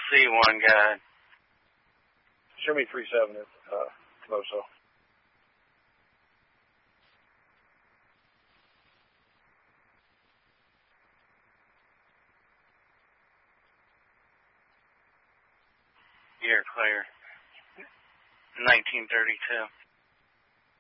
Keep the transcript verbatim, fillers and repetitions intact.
see one guy. Show me three seven at uh, Moso. You're clear. nineteen thirty-two.